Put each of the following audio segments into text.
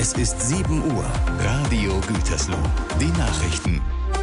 Es ist 7 Uhr. Radio Gütersloh. Die Nachrichten.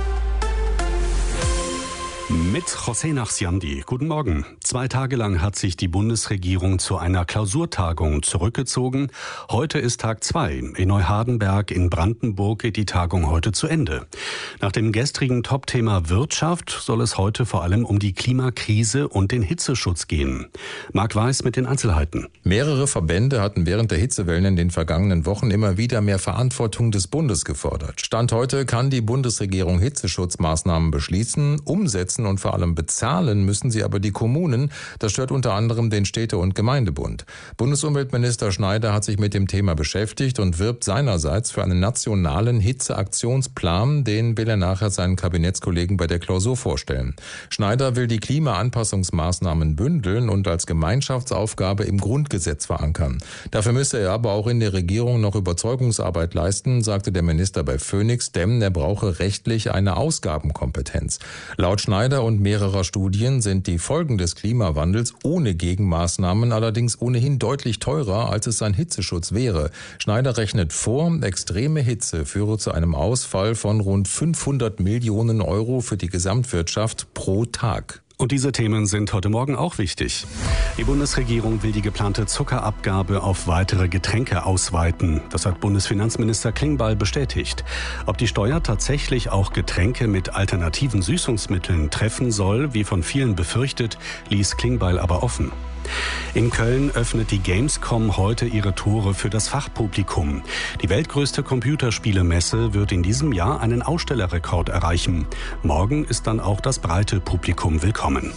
Mit José Nachsiandi. Guten Morgen. 2 Tage lang hat sich die Bundesregierung zu einer Klausurtagung zurückgezogen. Heute ist Tag 2. In Neuhardenberg in Brandenburg geht die Tagung heute zu Ende. Nach dem gestrigen Topthema Wirtschaft soll es heute vor allem um die Klimakrise und den Hitzeschutz gehen. Marc Weiß mit den Einzelheiten. Mehrere Verbände hatten während der Hitzewellen in den vergangenen Wochen immer wieder mehr Verantwortung des Bundes gefordert. Stand heute kann die Bundesregierung Hitzeschutzmaßnahmen beschließen, umsetzen und vor allem bezahlen müssen sie aber die Kommunen. Das stört unter anderem den Städte- und Gemeindebund. Bundesumweltminister Schneider hat sich mit dem Thema beschäftigt und wirbt seinerseits für einen nationalen Hitzeaktionsplan. Den will er nachher seinen Kabinettskollegen bei der Klausur vorstellen. Schneider will die Klimaanpassungsmaßnahmen bündeln und als Gemeinschaftsaufgabe im Grundgesetz verankern. Dafür müsse er aber auch in der Regierung noch Überzeugungsarbeit leisten, sagte der Minister bei Phoenix, denn er brauche rechtlich eine Ausgabenkompetenz. Laut Schneider und mehrerer Studien sind die Folgen des Klimawandels ohne Gegenmaßnahmen allerdings ohnehin deutlich teurer, als es ein Hitzeschutz wäre. Schneider rechnet vor, extreme Hitze führe zu einem Ausfall von rund 500 Millionen Euro für die Gesamtwirtschaft pro Tag. Und diese Themen sind heute Morgen auch wichtig. Die Bundesregierung will die geplante Zuckerabgabe auf weitere Getränke ausweiten. Das hat Bundesfinanzminister Klingbeil bestätigt. Ob die Steuer tatsächlich auch Getränke mit alternativen Süßungsmitteln treffen soll, wie von vielen befürchtet, ließ Klingbeil aber offen. In Köln öffnet die Gamescom heute ihre Tore für das Fachpublikum. Die weltgrößte Computerspielemesse wird in diesem Jahr einen Ausstellerrekord erreichen. Morgen ist dann auch das breite Publikum willkommen.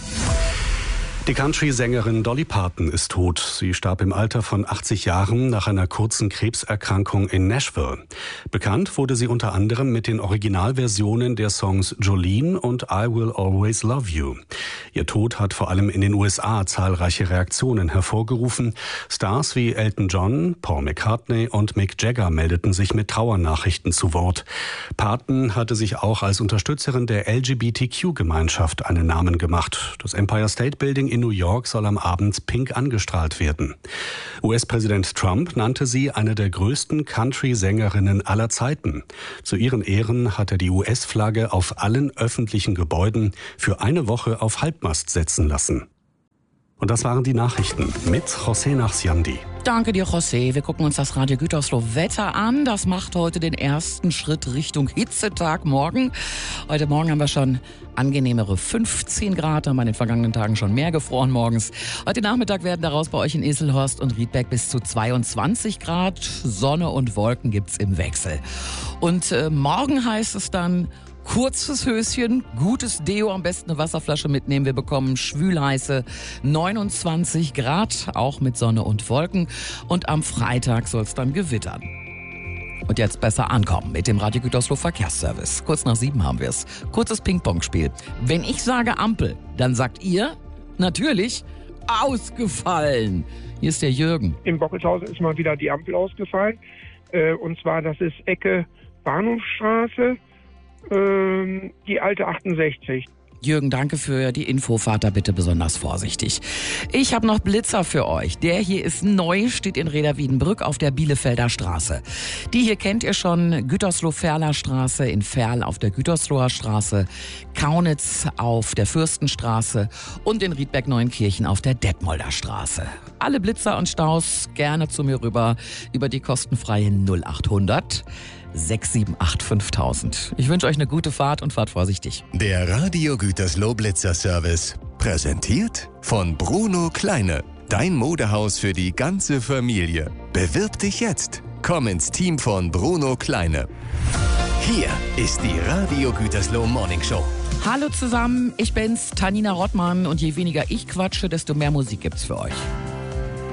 Die Country-Sängerin Dolly Parton ist tot. Sie starb im Alter von 80 Jahren nach einer kurzen Krebserkrankung in Nashville. Bekannt wurde sie unter anderem mit den Originalversionen der Songs Jolene und I Will Always Love You. Ihr Tod hat vor allem in den USA zahlreiche Reaktionen hervorgerufen. Stars wie Elton John, Paul McCartney und Mick Jagger meldeten sich mit Trauernachrichten zu Wort. Parton hatte sich auch als Unterstützerin der LGBTQ-Gemeinschaft einen Namen gemacht. Das Empire State Building in New York soll am Abend pink angestrahlt werden. US-Präsident Trump nannte sie eine der größten Country-Sängerinnen aller Zeiten. Zu ihren Ehren hat er die US-Flagge auf allen öffentlichen Gebäuden für eine Woche auf Halbmast setzen lassen. Und das waren die Nachrichten mit José Nachsiandi. Danke dir, José. Wir gucken uns das Radio Gütersloh Wetter an. Das macht heute den ersten Schritt Richtung Hitzetag morgen. Heute Morgen haben wir schon angenehmere 15 Grad, haben wir in den vergangenen Tagen schon mehr gefroren morgens. Heute Nachmittag werden daraus bei euch in Isselhorst und Riedberg bis zu 22 Grad. Sonne und Wolken gibt's im Wechsel. Und morgen heißt es dann kurzes Höschen, gutes Deo, am besten eine Wasserflasche mitnehmen. Wir bekommen schwülheiße 29 Grad, auch mit Sonne und Wolken. Und am Freitag soll es dann gewittern. Und jetzt besser ankommen mit dem Radio Gütersloh Verkehrsservice. Kurz nach 7 haben wir es. Kurzes Ping-Pong-Spiel. Wenn ich sage Ampel, dann sagt ihr natürlich ausgefallen. Hier ist der Jürgen. In Bockelshausen ist mal wieder die Ampel ausgefallen. Und zwar, das ist Ecke Bahnhofstraße. Die alte 68. Jürgen, danke für die Info. Fahrt da bitte besonders vorsichtig. Ich habe noch Blitzer für euch. Der hier ist neu, steht in Reda-Wiedenbrück auf der Bielefelder Straße. Die hier kennt ihr schon. Gütersloh-Ferler Straße in Ferl auf der Gütersloher Straße, Kaunitz auf der Fürstenstraße und in Riedberg-Neuenkirchen auf der Detmolder Straße. Alle Blitzer und Staus gerne zu mir rüber über die kostenfreie 0800 678 5000. Ich wünsche euch eine gute Fahrt und fahrt vorsichtig. Der Radio Gütersloh Blitzer Service. Präsentiert von Bruno Kleine. Dein Modehaus für die ganze Familie. Bewirb dich jetzt. Komm ins Team von Bruno Kleine. Hier ist die Radio Gütersloh Morning Show. Hallo zusammen, ich bin's, Tanina Rottmann, und je weniger ich quatsche, desto mehr Musik gibt's für euch.